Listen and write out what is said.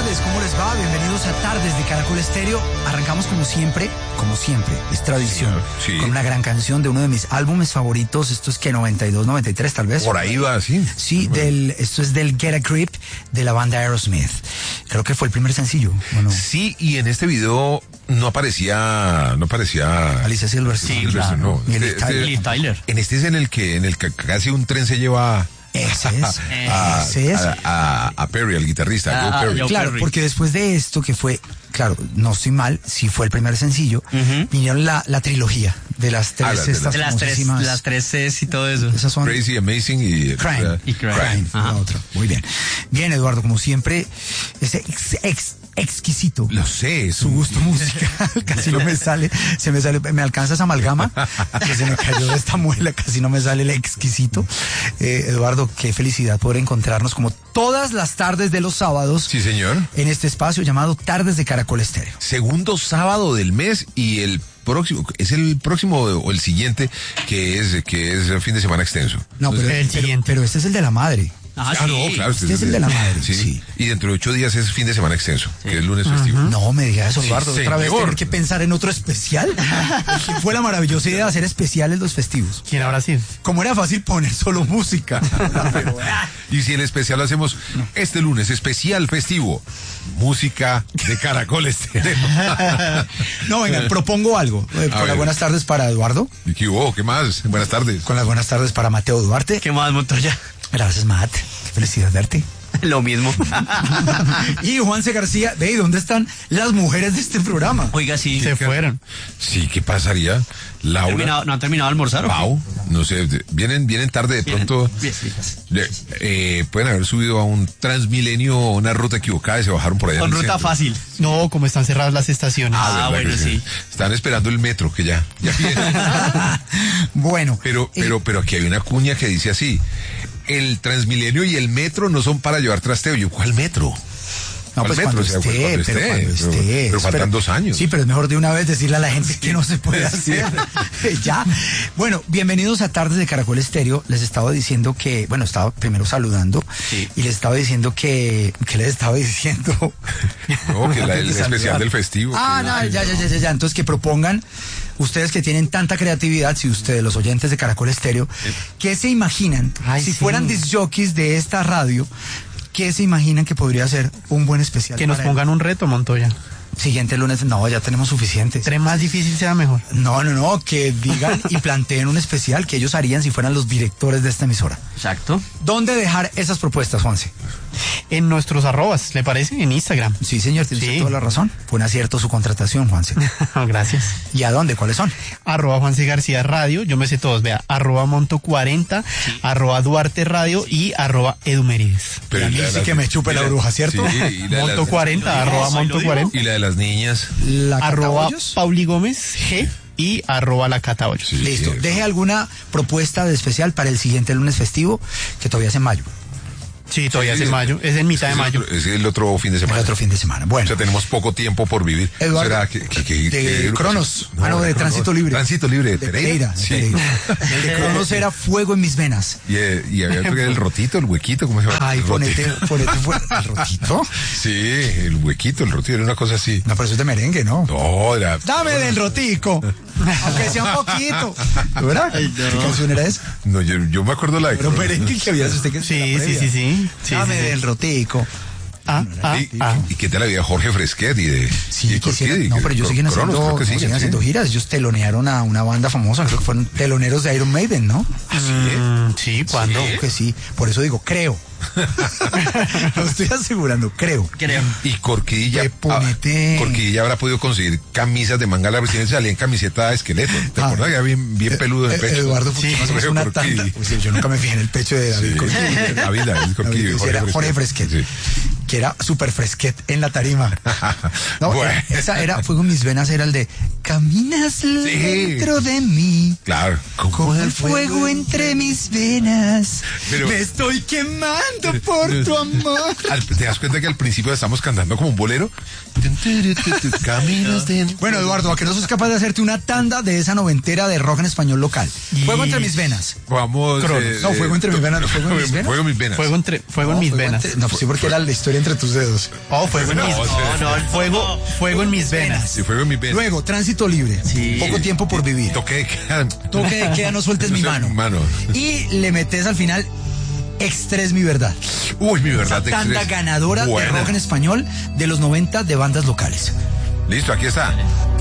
tardes, ¿cómo les va? Bienvenidos a Tardes de Caracol Estéreo. Arrancamos como siempre, es tradición, sí, con una gran canción de uno de mis álbumes favoritos. Esto es que 92, 93 tal vez. Por ahí va, sí. Sí, esto es del Get a Grip de la banda Aerosmith. Creo que fue el primer sencillo, ¿o no? Sí, y en este video no aparecía Alicia Silverstone. Sí, claro. No. Liv Tyler. En este es en el que casi un tren se lleva Ese es. a Perry, al guitarrista, Joe Perry. Joe Claro, Perry. porque después de esto, que fue, claro, no estoy mal, sí fue el primer sencillo, vinieron la trilogía de las tres estas De las famosísimas. tres Cs y todo eso. Esas son Crazy, Amazing y Crime. Y Crime. Crime, Ajá. la otra. Muy bien. Bien, Eduardo, como siempre, ese exquisito. Lo sé, es Su gusto musical, casi no me sale, me alcanza esa amalgama que se me cayó de esta muela, casi no me sale el exquisito. Eduardo, qué felicidad poder encontrarnos como todas las tardes de los sábados. Sí, señor. En este espacio llamado Tardes de Caracol Estéreo. Segundo sábado del mes y el próximo o el siguiente que es fin de semana extenso. No, pero, El siguiente. pero este es el de la madre. Ah, Ah, sí. no, claro. Este es el de la madre, Sí. sí. Y dentro de 8 días es fin de semana extenso, que es lunes festivo. No me digas eso, Sí, Eduardo. Otra vez señor. tener que pensar en otro especial. Fue la maravillosa idea de hacer especiales los festivos. ¿Quién habrá sido? Como era fácil poner solo música. Y si el especial lo hacemos este lunes, especial festivo, música de Caracol Estéreo. No, venga, propongo algo. Con ver. las buenas tardes para Eduardo. ¿Y qué hubo? ¿Qué más? Buenas tardes. Con las buenas tardes para Mateo Duarte. ¿Qué más, Montoya? Gracias, Matt. Qué felicidad verte. Lo mismo. Y Juanse García, ve, ¿dónde están las mujeres de este programa? Oiga, sí. Se fueron. Sí, ¿qué pasaría? Laura, ¿No han terminado de almorzar o qué? Pau, no sé, vienen tarde de pronto. Pueden haber subido a un Transmilenio una ruta equivocada y se bajaron por allá. Con en el ruta centro. fácil. No, como están cerradas las estaciones. ¿Verdad bueno, que sí. Están esperando el metro, que ya viene. Bueno, Pero aquí hay una cuña que dice así: el Transmilenio y el metro no son para llevar trasteo. Yo, ¿cuál metro? no, ¿Cuál pues metro? cuando O sea, esté, cuando pero esté, cuando esté. pero faltan 2 años. Sí, pero es mejor de una vez decirle a la gente que no se puede hacer. Ya. Bueno, bienvenidos a Tardes de Caracol Estéreo. Les estaba diciendo que, bueno, estaba primero saludando. Sí. Y les estaba diciendo ¿qué les estaba diciendo? No, que el Saludar. especial del festivo. Ah, no, ya. Entonces que propongan, ustedes que tienen tanta creatividad, si ustedes, los oyentes de Caracol Estéreo, ¿qué se imaginan Ay, si sí. fueran disc jockeys de esta radio? ¿Qué se imaginan que podría ser un buen especial? Que nos para pongan un reto, Montoya. el siguiente lunes? No, ya tenemos suficientes. Entre más difícil sea mejor. No, que digan y planteen un especial que ellos harían si fueran los directores de esta emisora. Exacto. ¿Dónde dejar esas propuestas, Juanse? En nuestros arrobas, ¿le parece? En Instagram. Sí, señor, tiene Sí. usted toda la razón. Fue un acierto su contratación, Juanse. Gracias. ¿Y a dónde? ¿Cuáles son? Arroba Juanse García Radio, yo me sé todos, vea, arroba Monto40, arroba Duarte Radio y arroba Edumerides. Y a mí sí que me chupe la bruja, ¿cierto? Sí, y la de las- Monto40, arroba Monto40, Y la de las niñas. La arroba Catabollos. Pauli Gómez G y arroba La Cata Hoyos. Sí, Listo. sí. Deje alguna propuesta de especial para el siguiente lunes festivo, que todavía es en mayo. Sí, todavía Sí, es en mayo, es en mitad de mayo. Es el otro fin de El semana. otro fin de semana. O Bueno. sea, tenemos poco tiempo por vivir. Eduardo, ¿Será de Cronos. No, de Tránsito Libre. Tránsito Libre de De Pereira. Pereira. Sí. De Pereira. El de Cronos era Fuego en mis venas. Y había otro que era el rotito, el huequito, ¿cómo se llama? Ay, El ponete rotito. ¿el rotito? Sí, el huequito, el rotito, era una cosa así. No, pero eso es de merengue, ¿no? No, era... Dame del rotico, aunque sea un poquito. ¿Verdad? ¿Qué canción era esa? No, yo me acuerdo la de Pero Cronos. merengue que había usted que Sí. Sí, Dame sí. del rotico. ¿Y qué tal había Jorge Fresquet y de... Sí, y de quisiera, Corquidi? no, pero ellos siguen Cronos, haciendo, creo que siguen, siguen sí. haciendo giras. Ellos telonearon a una banda famosa, creo que fueron teloneros de Iron Maiden, ¿no? Sí, ¿cuándo? Creo que sí. Por eso digo, creo. Lo estoy asegurando, creo. Creo. Y Corquidilla, Ponete. Corquidilla habrá podido conseguir camisas de manga larga, recién salía en camiseta de esqueleto. ¿Te Ah. acuerdas que era bien peludo en el pecho? Eduardo, porque Sí, más o menos una Corquidi. tanda. Pues, yo nunca me fijé en el pecho de David Sí, Corquidi. David Corquidi, Sí, era Jorge Fresquet, Sí. que era súper fresquet en la tarima. No, Bueno. esa era, Fuego en mis venas era el de caminas dentro de mí. Claro. Como el fuego entre mis venas. Pero- me estoy quemando por tu amor. ¿Te das cuenta que al principio estamos cantando como un bolero? Caminas de... Bueno, Eduardo, ¿a que no sos capaz de hacerte una tanda de esa noventera de rock en español local? Fuego entre mis venas. Vamos... No, fuego entre mis venas, no, fuego en mis venas. Fuego en mis venas. Fuego en mis venas. No, pues sí, porque era la historia entre tus dedos. Oh, fuego en mis venas. Sí, fuego en mis venas. Luego, tránsito libre. Sí. Poco tiempo por vivir. Toque de queda. Toque de queda, no sueltes mi mano. Y le metes al final Extres mi verdad. Uy, mi verdad. Esa tanda ganadora de rock en español de los 90 de bandas locales. Listo, aquí está.